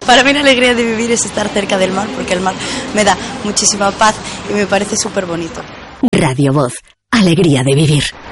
Para mí la alegría de vivir es estar cerca del mar, porque el mar me da muchísima paz y me parece súper bonito. Radio Voz, alegría de vivir.